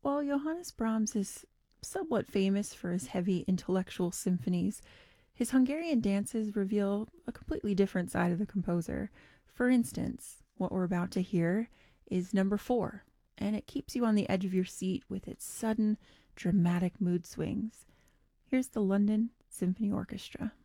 While Johannes Brahms is somewhat famous for his heavy intellectual symphonies, his Hungarian dances reveal a completely different side of the composer. For instance, what we're about to hear is number 4, and it keeps you on the edge of your seat with its sudden, dramatic mood swings. Here's the London Symphony Orchestra.